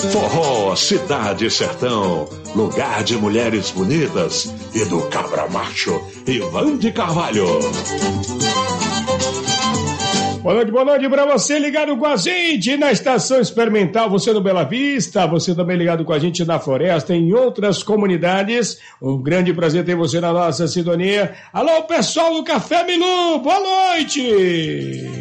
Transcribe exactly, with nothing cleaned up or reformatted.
Forró, Cidade e Sertão, lugar de mulheres bonitas e do cabra macho, Ivan de Carvalho. Boa noite, boa noite pra você ligado com a gente na Estação Experimental, você no Bela Vista, você também ligado com a gente na Floresta, em outras comunidades. Um grande prazer ter você na nossa sintonia. Alô, pessoal do Café Milu, boa noite!